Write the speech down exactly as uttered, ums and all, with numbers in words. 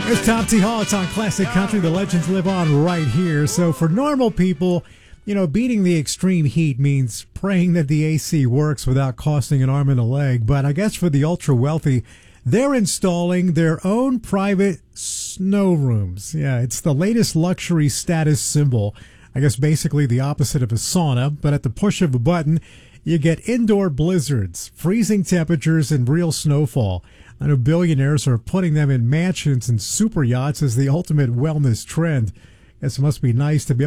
It's Tom T. Hall. It's on Classic Country. The legends live on right here. So for normal people, you know, beating the extreme heat means praying that the A C works without costing an arm and a leg. But I guess for the ultra wealthy, they're installing their own private snow rooms. Yeah, it's the latest luxury status symbol. I guess basically the opposite of a sauna, but at the push of a button, you get indoor blizzards, freezing temperatures, and real snowfall. I know billionaires are putting them in mansions and super yachts as the ultimate wellness trend. Guess it must be nice to be able